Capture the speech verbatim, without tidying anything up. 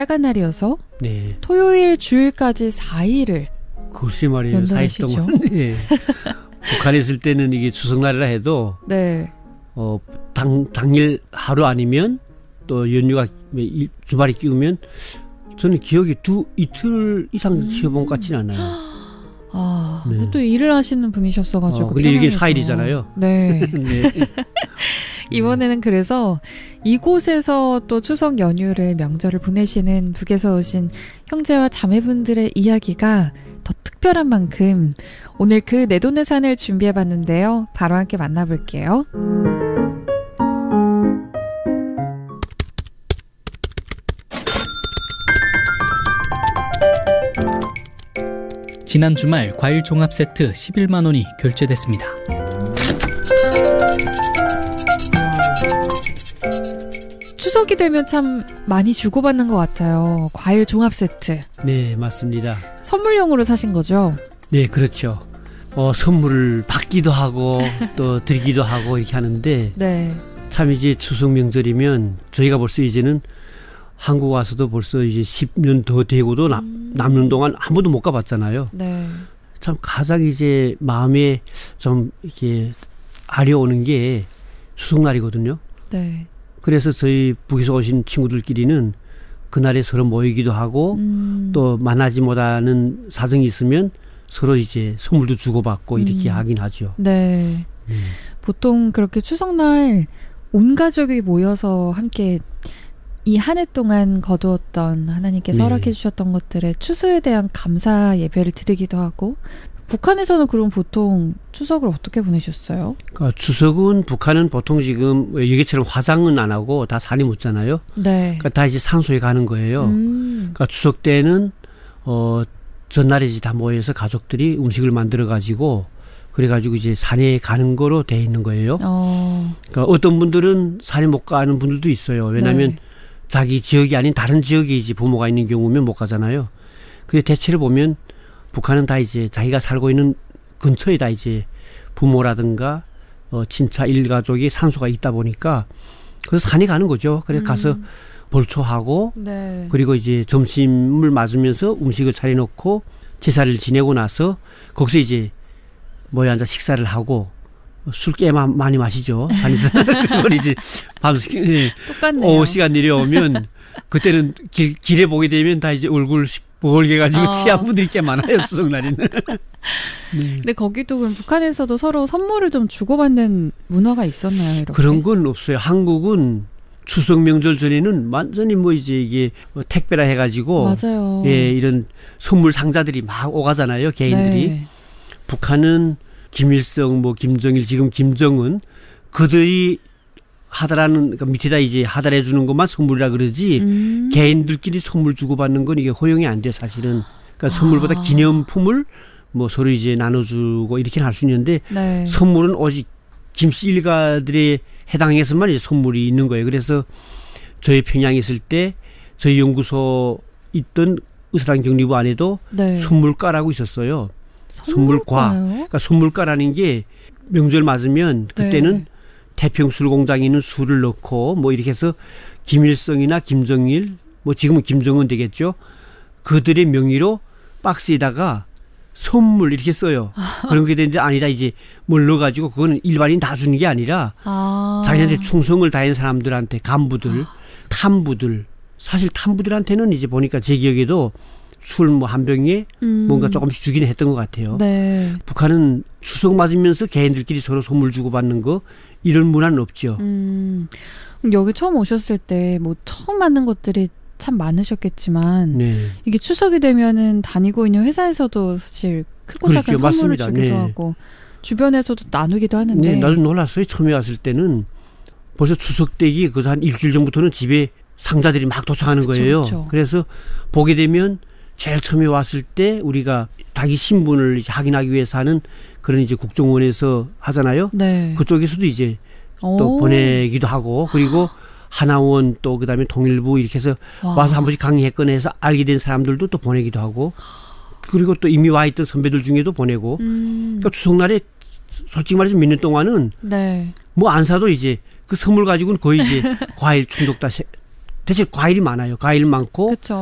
빨간 날이어서 네. 토요일 주일까지 사 일을 글쎄 말이에요. 사 일 동안. 네. 북한에 있을 때는 이게 추석날이라 해도 네. 어, 당, 당일 하루 아니면 또 연휴가 주말에 끼우면 저는 기억이 두 이틀 이상 음. 쉬어본 것 같지는 않아요. 아, 네. 근데 또 일을 하시는 분이셨어가지고. 어, 근데 이게 사 일이잖아요. 네. 네. 이번에는 그래서 이곳에서 또 추석 연휴를 명절을 보내시는 북에서 오신 형제와 자매분들의 이야기가 더 특별한 만큼 오늘 그 내돈내산을 준비해봤는데요. 바로 함께 만나볼게요. 지난 주말 과일 종합 세트 십일만 원이 결제됐습니다. 추석이 되면 참 많이 주고받는 것 같아요. 과일 종합 세트. 네, 맞습니다. 선물용으로 사신 거죠? 네, 그렇죠. 어, 선물을 받기도 하고 또 드리기도 하고 이렇게 하는데 네. 참 이제 추석 명절이면 저희가 벌써 이제는 한국 와서도 벌써 이제 십 년 더 되고도 나, 음. 남는 동안 한 번도 못 가봤잖아요. 네. 참 가장 이제 마음에 좀 이렇게 아려오는 게 추석날이거든요. 네. 그래서 저희 북에서 오신 친구들끼리는 그날에 서로 모이기도 하고 음. 또 만나지 못하는 사정이 있으면 서로 이제 선물도 주고받고 이렇게 음. 하긴 하죠. 네. 음. 보통 그렇게 추석날 온 가족이 모여서 함께 이 한 해 동안 거두었던 하나님께서 네. 허락해 주셨던 것들에 추수에 대한 감사 예배를 드리기도 하고 북한에서는 그럼 보통 추석을 어떻게 보내셨어요? 그러니까 추석은 북한은 보통 지금 여기처럼 화장은 안 하고 다 산이 묻잖아요. 네. 그러니까 다 이제 산소에 가는 거예요. 음. 그러니까 추석 때는 어 전날에 이제 다 모여서 가족들이 음식을 만들어 가지고 그래가지고 이제 산에 가는 거로 돼 있는 거예요. 어. 그러니까 어떤 분들은 산에 못 가는 분들도 있어요. 왜냐하면 네. 자기 지역이 아닌 다른 지역에 이제 부모가 있는 경우면 못 가잖아요. 근데 대체로 보면 북한은 다 이제 자기가 살고 있는 근처에 다 이제 부모라든가 어, 친차 일가족이 산소가 있다 보니까 그래서 산에 가는 거죠. 그래서 음. 가서 벌초하고 네. 그리고 이제 점심을 맞으면서 음식을 차려놓고 제사를 지내고 나서 거기서 이제 모여 앉아 식사를 하고 술 꽤 많이 마시죠. 산에서. 그걸 이제 밤 똑같네요. 오후 시간 내려오면 그때는 길, 길에 보게 되면 다 이제 얼굴 벌게 가지고 어. 취한 분들이 꽤 많아요. 수석날에는. 네. 근데 거기도 그럼 북한에서도 서로 선물을 좀 주고받는 문화가 있었나요? 이렇게? 그런 건 없어요. 한국은 추석 명절 전에는 완전히 뭐 이제 이게 뭐 택배라 해가지고 맞아요. 예, 이런 선물 상자들이 막 오가잖아요. 개인들이. 네. 북한은 김일성, 뭐 김정일, 지금 김정은 그들이 하달하는 그러니까 밑에다 이제 하달해 주는 것만 선물이라 그러지 음. 개인들끼리 선물 주고받는 건 이게 허용이 안 돼요. 사실은. 그러니까 선물보다 아. 기념품을 뭐 서로 이제 나눠주고 이렇게 할 수 있는데 네. 선물은 오직 김씨 일가들에 해당해서만 이제 선물이 있는 거예요. 그래서 저희 평양에 있을 때 저희 연구소 있던 의사당 격리부 안에도 네. 선물가라고 있었어요. 선물과. 그러니까 선물가라는 게 명절 맞으면 그때는 네. 태평술 공장에 있는 술을 넣고 뭐 이렇게 해서 김일성이나 김정일 뭐 지금은 김정은 되겠죠. 그들의 명의로 박스에다가 선물 이렇게 써요. 그런 게 되는데 아니다 이제 뭘 넣어가지고 그거는 일반인 다 주는 게 아니라 아. 자기한테 충성을 다한 사람들한테 간부들, 탐부들 사실 탐부들한테는 이제 보니까 제 기억에도 술 뭐 한 병에 음. 뭔가 조금씩 주긴 했던 것 같아요. 네. 북한은 추석 맞으면서 개인들끼리 서로 선물 주고받는 거 이런 문화는 없죠. 음. 여기 처음 오셨을 때 뭐 처음 만난 것들이 참 많으셨겠지만 네. 이게 추석이 되면은 다니고 있는 회사에서도 사실 크고 그렇죠. 작은 선물을 맞습니다. 주기도 네. 하고 주변에서도 나누기도 하는데 네, 나도 놀랐어요. 처음에 왔을 때는 벌써 추석 때기 그래서 한 일주일 전부터는 집에 상자들이 막 도착하는 그쵸, 거예요. 그쵸. 그래서 보게 되면 제일 처음에 왔을 때 우리가 자기 신분을 이제 확인하기 위해서 하는 그런 이제 국정원에서 하잖아요. 네. 그쪽에서도 이제 또 오. 보내기도 하고 그리고 하나원 또 그다음에 통일부 이렇게 해서 와. 와서 한 번씩 강의했거나 해서 알게 된 사람들도 또 보내기도 하고 그리고 또 이미 와 있던 선배들 중에도 보내고 음. 그러니까 추석날에 솔직히 말해서 몇 년 동안은 네. 뭐 안 사도 이제 그 선물 가지고는 거의 이제 과일 충족 다 대신 과일이 많아요. 과일 많고 그쵸.